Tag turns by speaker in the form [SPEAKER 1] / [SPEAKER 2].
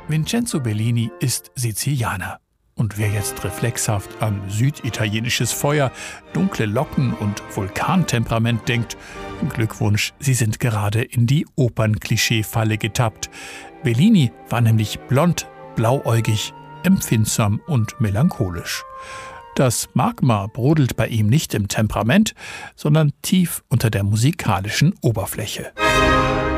[SPEAKER 1] Vincenzo Bellini ist Sizilianer. Und wer jetzt reflexhaft an süditalienisches Feuer, dunkle Locken und Vulkantemperament denkt, Glückwunsch, Sie sind gerade in die Opernklischee-Falle getappt. Bellini war nämlich blond, blauäugig, empfindsam und melancholisch. Das Magma brodelt bei ihm nicht im Temperament, sondern tief unter der musikalischen Oberfläche.